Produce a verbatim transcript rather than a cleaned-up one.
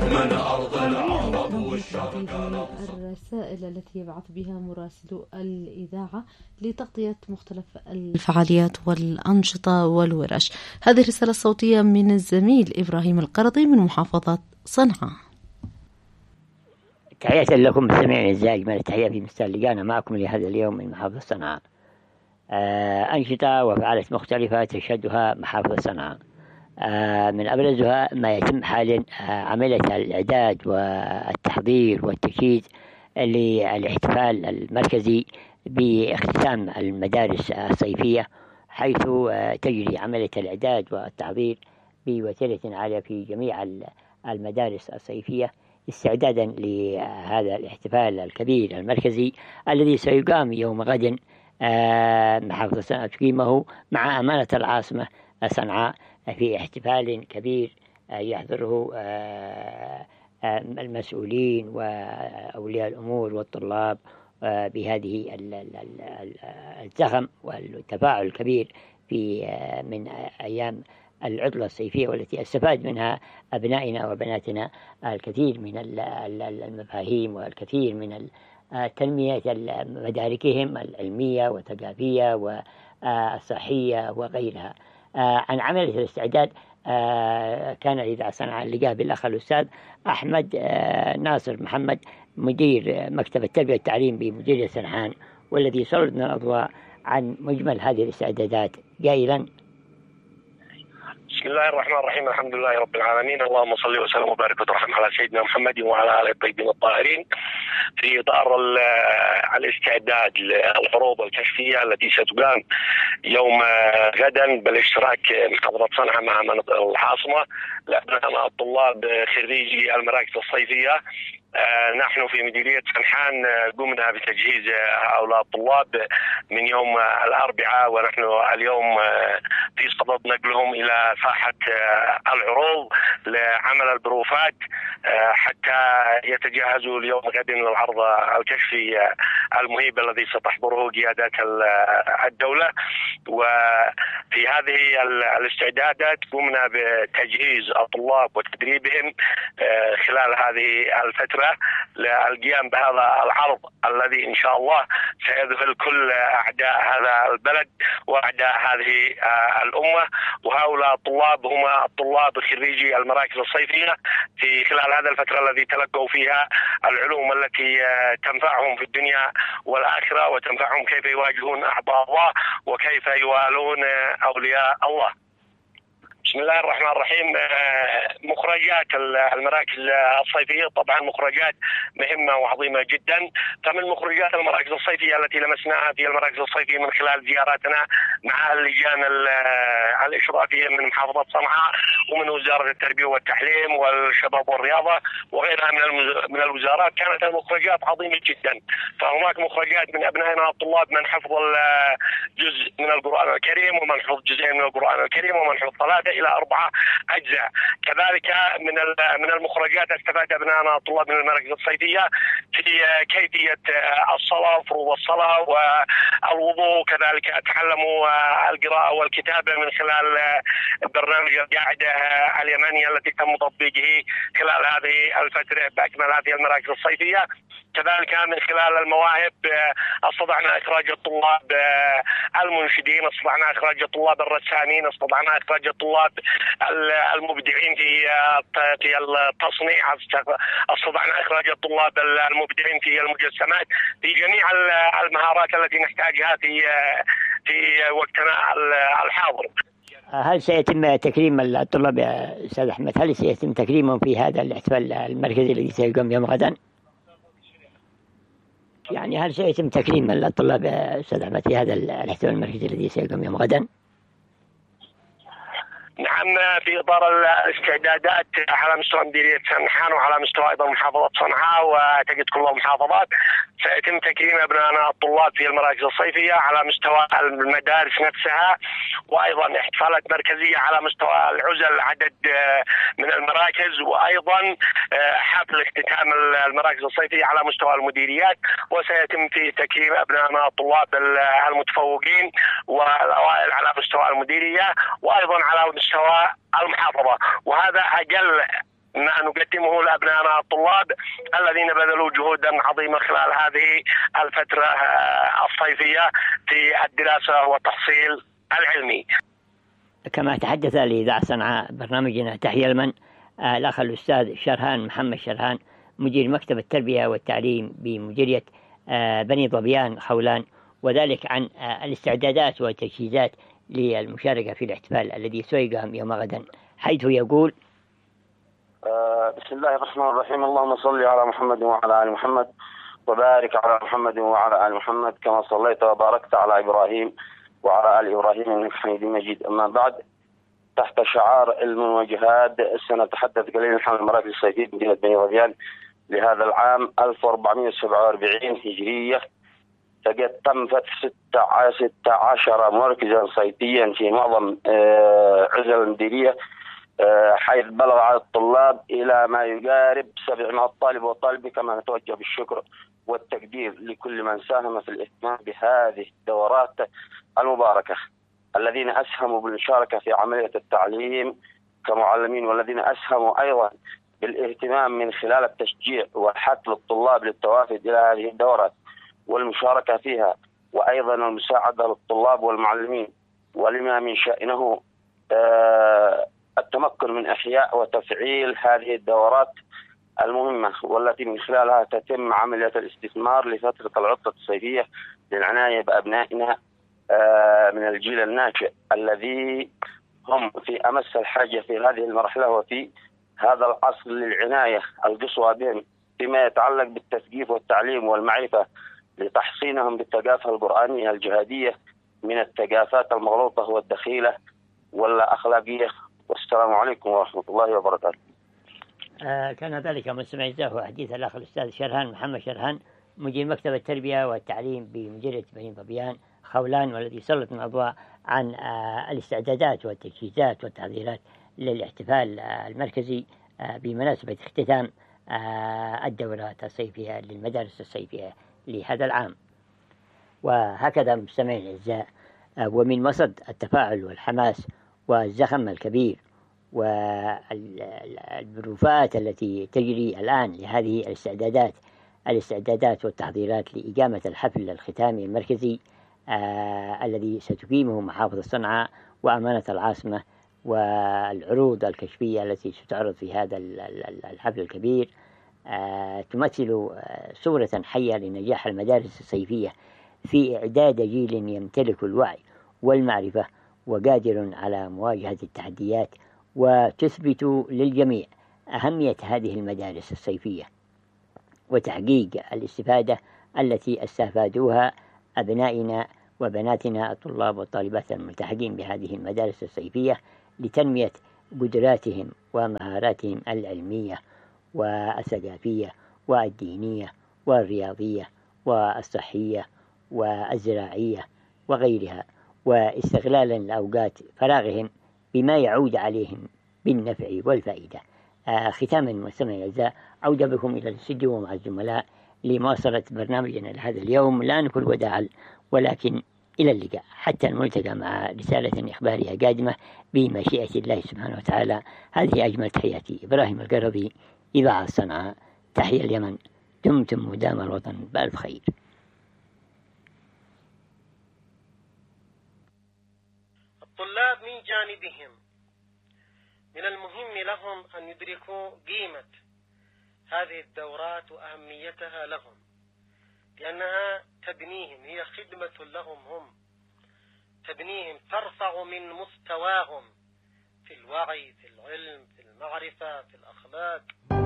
من أرض العرب والشرق. الرسائل التي يبعث بها مراسلو الإذاعة لتغطية مختلف الفعاليات والأنشطة والورش. هذه الرسالة الصوتية من الزميل إبراهيم القرضي من محافظة صنعاء. تحية لكم مستمعين الزاج، من التحية في مستهلكانا معكم لهذا اليوم من محافظة صنعاء. آه أنشطة وفعاليات مختلفة تشهدها محافظة صنعاء. آه من أبرزها ما يتم حاليا آه عملية الإعداد والتحضير والتجهيز للاحتفال المركزي باختتام المدارس الصيفية، حيث آه تجري عملية الإعداد والتحضير بوتيرة عالية في جميع المدارس الصيفية استعدادا لهذا الاحتفال الكبير المركزي الذي سيقام يوم غد. آه محافظة صنعاء تقيمه مع أمانة العاصمة صنعاء في احتفال كبير آه يحضره آه آه المسؤولين وأولياء الأمور والطلاب آه بهذه الزخم والتفاعل الكبير في آه من أيام العطلة الصيفية، والتي استفاد منها أبنائنا وبناتنا الكثير من المفاهيم والكثير من تنمية مداركهم العلمية والثقافية والصحية وغيرها. عن عملية الاستعداد كان الإذاعة صنعاء اللقاء بالأخ الأستاذ أحمد ناصر محمد مدير مكتب التربية والتعليم بمديرية سرحان، والذي سردنا الأضواء عن مجمل هذه الاستعدادات قائلا: بسم الله الرحمن الرحيم، الحمد لله رب العالمين، اللهم صل وسلم وبارك وترحم على سيدنا محمد وعلى آله الطيبين الطاهرين. في إطار الاستعداد للعروض الكشفية التي ستقام يوم غدا بالاشتراك محافظة صنعاء مع العاصمة لأبناء الطلاب خريجي المراكز الصيفية، نحن في مديرية سرحان قمنا بتجهيز هؤلاء الطلاب من يوم الأربعاء، ونحن اليوم في صدد نقلهم إلى ساحة العروض لعمل البروفات حتى يتجهزوا اليوم غد للعرض الكشفي المهيب الذي ستحضره قيادات الدولة. وفي هذه الاستعدادات قمنا بتجهيز الطلاب وتدريبهم خلال هذه الفترة للقيام بهذا العرض الذي إن شاء الله سيذهل كل أعداء هذا البلد وأعداء هذه الأمة. وهؤلاء الطلاب هم الطلاب خريجي المراكز الصيفية في خلال هذا الفترة الذي تلقوا فيها العلوم التي تنفعهم في الدنيا والآخرة، وتنفعهم كيف يواجهون أعداء الله وكيف يوالون أولياء الله. بسم الله الرحمن الرحيم. مخرجات المراكز الصيفية طبعا مخرجات مهمة وعظيمة جدا. فمن مخرجات المراكز الصيفية التي لمسناها في المراكز الصيفية من خلال زياراتنا مع اللجان الإشرافية من محافظة صنعاء ومن وزارة التربية والتعليم والشباب والرياضة وغيرها من من الوزارات، كانت المخرجات عظيمة جدا. فهناك مخرجات من أبنائنا الطلاب من حفظ جزء من القرآن الكريم، ومن حفظ جزئين من القرآن الكريم، ومن حفظ ثلاثة إلى أربعة أجزاء. كذلك من من المخرجات استفاد أبنائنا الطلاب من المراكز الصيفية في كيفية الصلاة، فروض الصلاة والوضوء. كذلك تعلموا القراءة والكتابة من خلال برنامج القاعدة اليمنية التي تم تطبيقه خلال هذه الفترة بأكمل هذه المراكز الصيفية. كذلك من خلال المواهب استطعنا إخراج الطلاب المنشدين، استطعنا إخراج الطلاب الرسامين، استطعنا إخراج الطلاب المبدعين في في التصنيع، استطعنا إخراج الطلاب المبدعين في المجسمات، في جميع المهارات التي نحتاجها في في وقتنا الحاضر. هل سيتم تكريم الطلاب يا أستاذ أحمد؟ هل سيتم تكريمهم في هذا الاحتفال المركزي الذي سيقام يوم غدا؟ يعني هل سيتم تكريم الطلاب يا أستاذ أحمد في هذا الاحتفال المركزي الذي سيقام يوم غدا؟ نعم، في إطار الاستعدادات على مستوى مديرية سرحان وعلى مستوى أيضا محافظة صنعاء وتجد كل المحافظات سيتم تكريم أبنائنا الطلاب في المراكز الصيفية على مستوى المدارس نفسها، وأيضا احتفالات مركزية على مستوى العزل عدد من المراكز، وأيضا حفل اختتام المراكز الصيفية على مستوى المديريات. وسيتم في تكريم أبنائنا الطلاب المتفوقين والأوائل على مستوى المديرية وأيضا على مستوى المحافظة. وهذا أقل نقدمه لأبنائنا الطلاب الذين بذلوا جهودا عظيمة خلال هذه الفترة الصيفية في الدراسة والتحصيل العلمي. كما تحدث لإذاعة صنعاء برنامجنا تحيا اليمن الأخ الأستاذ شرهان محمد شرهان مدير مكتب التربية والتعليم بمديرية بني ظبيان خولان، وذلك عن الاستعدادات والتجهيزات للمشاركة في الاحتفال الذي سيقام يوم غدا، حيث يقول: بسم الله الرحمن الرحيم. اللهم صل على محمد وعلى آل محمد وبارك على محمد وعلى آل محمد كما صليت وباركت على إبراهيم وعلى آل إبراهيم إنك حميد مجيد. أما بعد، تحت شعار علم وجهاد سنتحدث قليلا عن المراكز الصيفية بمدينة بني ظبيان لهذا العام ألف وأربعمائة وسبعة وأربعين هجرية. فقد تم فتح ستة عشر مركزا صيفيا في معظم عزل المديرية، حيث بلغ عدد الطلاب إلى ما يقارب سبعمائة طالب وطالبة. كما نتوجه بالشكر والتقدير لكل من ساهم في الاهتمام بهذه الدورات المباركة، الذين أسهموا بالمشاركة في عملية التعليم كمعلمين، والذين أسهموا أيضا بالاهتمام من خلال التشجيع والحث للطلاب للتوافد إلى هذه الدورات والمشاركة فيها، وأيضا المساعدة للطلاب والمعلمين، ولما من شأنه التمكن من إحياء وتفعيل هذه الدورات المهمة، والتي من خلالها تتم عملية الاستثمار لفترة العطلة الصيفية للعناية بأبنائنا من الجيل الناشئ الذي هم في أمس الحاجة في هذه المرحلة وفي هذا العصر للعناية القصوى بهم فيما يتعلق بالتثقيف والتعليم والمعرفة، لتحصينهم بالثقافة القرآنية الجهادية من الثقافات المغلوطة والدخيلة والأخلاقية. والسلام عليكم ورحمة الله وبركاته. آه كان ذلك مستمعي له حديث الأخ الأستاذ شرهان محمد شرهان مدير مكتب التربية والتعليم بمديرية بني ظبيان خولان، والذي سلط الأضواء عن آه الاستعدادات والتجهيزات والتحضيرات للاحتفال آه المركزي آه بمناسبة اختتام آه الدورات الصيفية للمدارس الصيفية لهذا العام. وهكذا مستمعي الأعزاء، آه ومن مصد التفاعل والحماس والزخم الكبير والبروفات التي تجري الآن لهذه الاستعدادات الاستعدادات والتحضيرات لإقامة الحفل الختامي المركزي آه الذي ستقيمه محافظة صنعاء وأمانة العاصمة، والعروض الكشفية التي ستعرض في هذا الحفل الكبير آه تمثل صورة حية لنجاح المدارس الصيفية في إعداد جيل يمتلك الوعي والمعرفة وقادر على مواجهة التحديات، وتثبت للجميع أهمية هذه المدارس الصيفية وتحقيق الاستفادة التي استفادوها أبنائنا وبناتنا الطلاب والطالبات الملتحقين بهذه المدارس الصيفية لتنمية قدراتهم ومهاراتهم العلمية والثقافية والدينية والرياضية والصحية والزراعية وغيرها، واستغلالا لأوقات فراغهم بما يعود عليهم بالنفع والفائدة. آه ختاما مستمعي الأعزاء، عودة بكم إلى الاستديو ومع الزملاء لمواصلة برنامجنا لهذا اليوم. لا نقول وداعا ولكن إلى اللقاء حتى الملتقى مع رسالة إخبارية قادمة بمشيئة الله سبحانه وتعالى. هذه أجمل تحياتي، إبراهيم القرضي، إذاعة صنعاء، تحيا اليمن، دمتم مدام الوطن بألف خير. الطلاب من جانبهم من المهم لهم أن يدركوا قيمة هذه الدورات وأهميتها لهم، لأنها تبنيهم، هي خدمة لهم هم، تبنيهم، ترفع من مستواهم في الوعي، في العلم، في المعرفة، في الأخلاق.